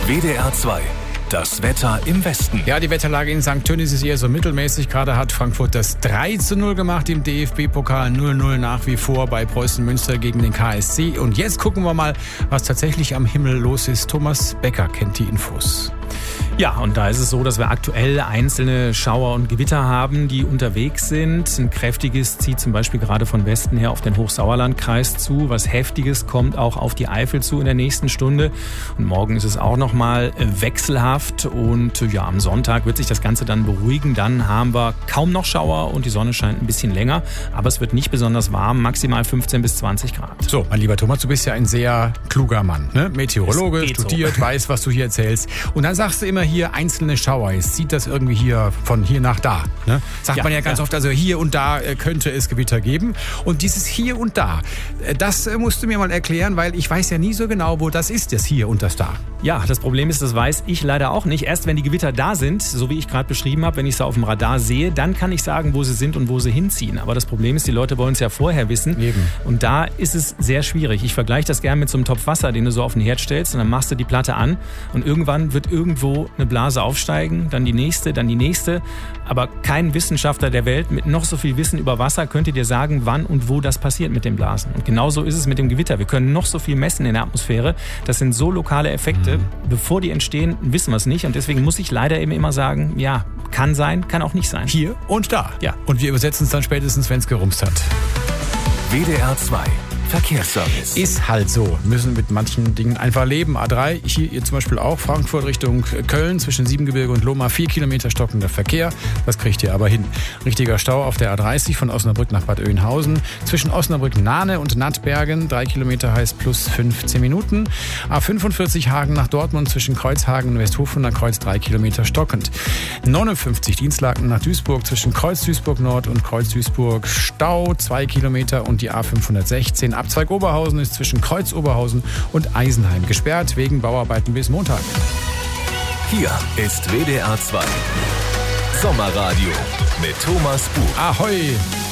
WDR 2. Das Wetter im Westen. Ja, die Wetterlage in St. Tönnies ist eher so mittelmäßig. Gerade hat Frankfurt das 3:0 gemacht im DFB-Pokal. 0:0 nach wie vor bei Preußen Münster gegen den KSC. Und jetzt gucken wir mal, was tatsächlich am Himmel los ist. Thomas Becker kennt die Infos. Ja, und da ist es so, dass wir aktuell einzelne Schauer und Gewitter haben, die unterwegs sind. Ein kräftiges zieht zum Beispiel gerade von Westen her auf den Hochsauerlandkreis zu. Was Heftiges kommt auch auf die Eifel zu in der nächsten Stunde. Und morgen ist es auch nochmal wechselhaft. Und ja, am Sonntag wird sich das Ganze dann beruhigen. Dann haben wir kaum noch Schauer und die Sonne scheint ein bisschen länger. Aber es wird nicht besonders warm, maximal 15 bis 20 Grad. So, mein lieber Thomas, du bist ja ein sehr kluger Mann, ne? Meteorologe, studiert, so. Weiß, was du hier erzählst. Und dann sagst du immer hier einzelne Schauer. Jetzt zieht das irgendwie hier von hier nach da. Ne? Sagt man ja ganz oft, also hier und da könnte es Gewitter geben. Und dieses hier und da, das musst du mir mal erklären, weil ich weiß ja nie so genau, wo das ist, das hier und das da. Ja, das Problem ist, das weiß ich leider auch nicht. Erst wenn die Gewitter da sind, so wie ich gerade beschrieben habe, wenn ich sie auf dem Radar sehe, dann kann ich sagen, wo sie sind und wo sie hinziehen. Aber das Problem ist, die Leute wollen es ja vorher wissen. Eben. Und da ist es sehr schwierig. Ich vergleiche das gerne mit so einem Topf Wasser, den du so auf den Herd stellst und dann machst du die Platte an und irgendwann wird irgendwo eine Blase aufsteigen, dann die nächste, dann die nächste. Aber kein Wissenschaftler der Welt mit noch so viel Wissen über Wasser könnte dir sagen, wann und wo das passiert mit den Blasen. Und genauso ist es mit dem Gewitter. Wir können noch so viel messen in der Atmosphäre. Das sind so lokale Effekte. Bevor die entstehen, wissen wir es nicht. Und deswegen muss ich leider eben immer sagen, ja, kann sein, kann auch nicht sein. Hier und da. Ja. Und wir übersetzen es dann spätestens, wenn es gerumst hat. WDR 2. Verkehrsservice. Ist halt so. Wir müssen mit manchen Dingen einfach leben. A3, hier zum Beispiel auch. Frankfurt Richtung Köln zwischen Siebengebirge und Lohmar. 4 Kilometer stockender Verkehr. Das kriegt ihr aber hin. Richtiger Stau auf der A30 von Osnabrück nach Bad Oeynhausen. Zwischen Osnabrück-Nahne und Nattbergen. 3 Kilometer heißt plus 15 Minuten. A45 Hagen nach Dortmund zwischen Kreuzhagen und Westhofen an Kreuz 3 Kilometer stockend. 59 Dienstlaken nach Duisburg zwischen Kreuz Duisburg Nord und Kreuz Duisburg Stau 2 Kilometer und die A516 Abzweig Oberhausen ist zwischen Kreuz Oberhausen und Eisenheim gesperrt wegen Bauarbeiten bis Montag. Hier ist WDR 2. Sommerradio mit Thomas Buch. Ahoi!